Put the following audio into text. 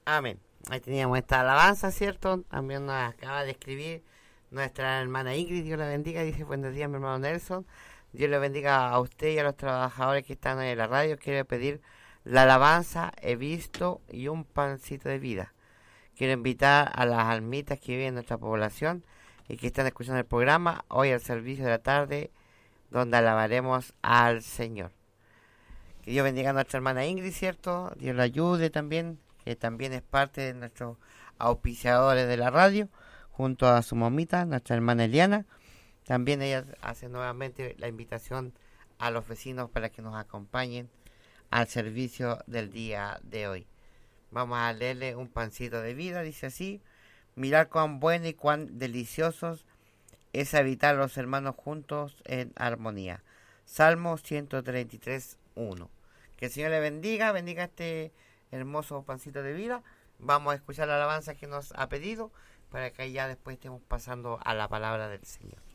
Amén. Ahí teníamos esta alabanza, ¿cierto? También nos acaba de escribir nuestra hermana Ingrid, Dios la bendiga. Dice, buenos días, mi hermano Nelson. Dios le bendiga a usted y a los trabajadores que están en la radio. Quiero pedir la alabanza, he visto y un pancito de vida. Quiero invitar a las almitas que viven en nuestra población y que están escuchando el programa hoy al servicio de la tarde, donde alabaremos al Señor. Que Dios bendiga a nuestra hermana Ingrid, ¿cierto? Dios la ayude también, que también es parte de nuestros auspiciadores de la radio, junto a su mamita, nuestra hermana Eliana. También ella hace nuevamente la invitación a los vecinos para que nos acompañen al servicio del día de hoy. Vamos a leerle un pancito de vida, dice así: mirar cuán bueno y cuán deliciosos es habitar los hermanos juntos en armonía. Salmo 133:1. Que el Señor le bendiga, bendiga este hermoso pancito de vida. Vamos a escuchar la alabanza que nos ha pedido para que ya después estemos pasando a la palabra del Señor.